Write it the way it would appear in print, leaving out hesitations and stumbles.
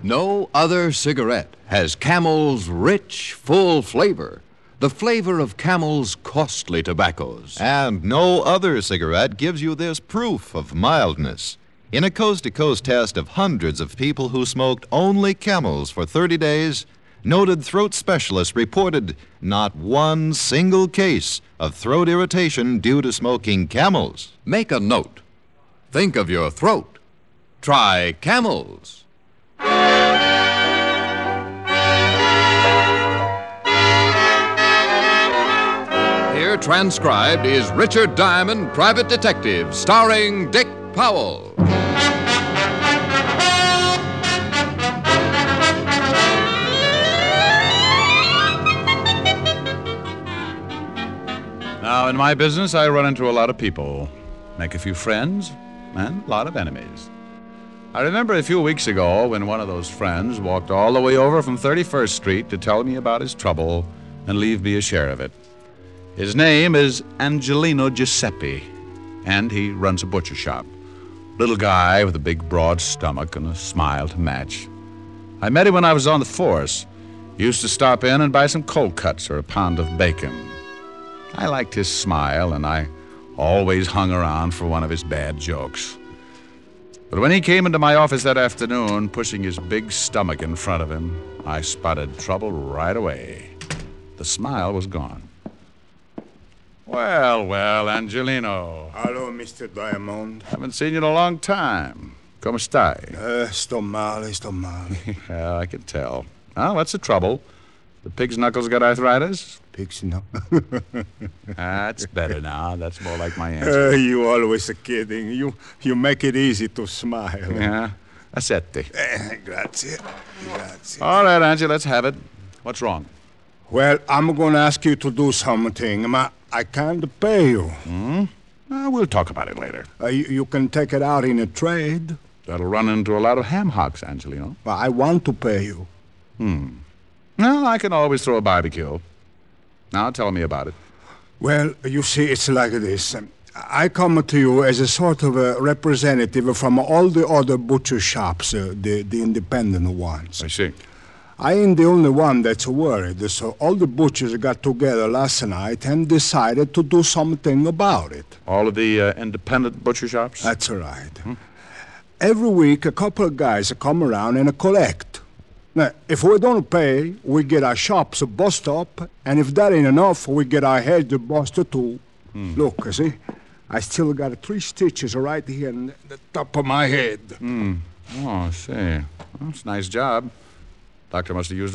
No other cigarette has Camel's rich, full flavor, the flavor of Camel's costly tobaccos. And no other cigarette gives you this proof of mildness. In a coast-to-coast test of hundreds of people who smoked only Camels for 30 days, noted throat specialists reported not one single case of throat irritation due to smoking Camels. Make a note. Think of your throat. Try Camels. Here transcribed is Richard Diamond, Private Detective, starring Dick Powell. Now, in my business, I run into a lot of people, make a few friends, and a lot of enemies. I remember a few weeks ago when one of those friends walked all the way over from 31st Street to tell me about his trouble and leave me a share of it. His name is Angelino Giuseppe, and he runs a butcher shop. Little guy with a big, broad stomach and a smile to match. I met him when I was on the force. He used to stop in and buy some cold cuts or a pound of bacon. I liked his smile, and I always hung around for one of his bad jokes. But when he came into my office that afternoon, pushing his big stomach in front of him, I spotted trouble right away. The smile was gone. Well, Angelino. Hello, Mr. Diamond. Haven't seen you in a long time. Come stai? Sto male. Yeah, I can tell. Now, what's the trouble? The pig's knuckles got arthritis? Pig's no. That's better now. That's more like my answer. You always kidding. You make it easy to smile. Yeah? Accetti. Grazie. All right, Angie, let's have it. What's wrong? Well, I'm going to ask you to do something. I can't pay you. We'll talk about it later. You can take it out in a trade. That'll run into a lot of ham hocks, Angelino. Well, I want to pay you. Well, I can always throw a barbecue. Now, tell me about it. Well, you see, it's like this. I come to you as a sort of a representative from all the other butcher shops, the independent ones. I see. I ain't the only one that's worried, so all the butchers got together last night and decided to do something about it. All of the independent butcher shops? That's right. Every week, a couple of guys come around and collect. Now, if we don't pay, we get our shops bust up, and if that ain't enough, we get our heads busted too. Look, see? I still got 3 stitches right here in the top of my head. Oh, I see. Well, it's a nice job. Doctor must have used